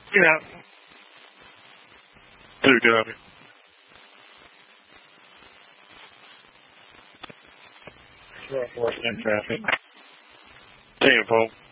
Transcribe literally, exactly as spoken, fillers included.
Yeah. Two W. Working in traffic. Ten four.